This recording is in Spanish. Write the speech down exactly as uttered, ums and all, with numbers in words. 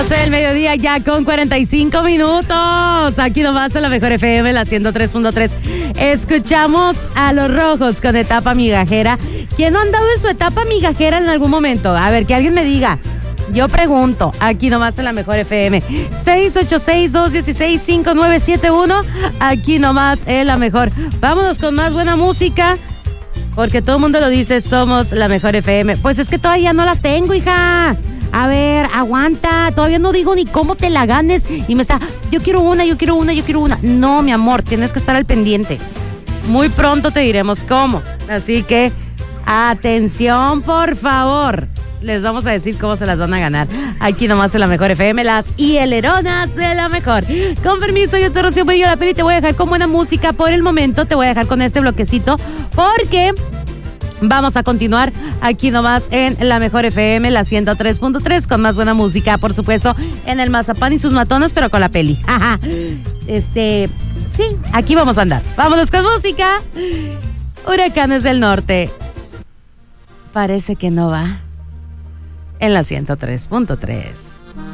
El mediodía ya con cuarenta y cinco minutos. Aquí nomás en la mejor F M, la ciento tres punto tres. Escuchamos a Los Rojos con Etapa Migajera. ¿Quién no ha andado en su etapa migajera en algún momento? A ver, que alguien me diga. Yo pregunto, aquí nomás en la mejor F M. seis ocho seis, dos uno seis, cinco nueve siete uno. Aquí nomás en la mejor. Vámonos con más buena música. Porque todo el mundo lo dice, somos la mejor F M. Pues es que todavía no las tengo, hija. A ver, aguanta, todavía no digo ni cómo te la ganes. Y me está, yo quiero una, yo quiero una, yo quiero una. No, mi amor, tienes que estar al pendiente. Muy pronto te diremos cómo. Así que, atención, por favor. Les vamos a decir cómo se las van a ganar. Aquí nomás en la mejor F M, las hieleronas de la mejor. Con permiso, yo soy Rocío Murillo La Peli y te voy a dejar con buena música por el momento. Te voy a dejar con este bloquecito porque vamos a continuar aquí nomás en la mejor F M, la ciento tres punto tres, con más buena música, por supuesto, en el Mazapán y sus matones, pero con la peli. Ajá. Este, sí, aquí vamos a andar. Vámonos con música. Huracanes del Norte. Parece que no va. En la ciento tres punto tres.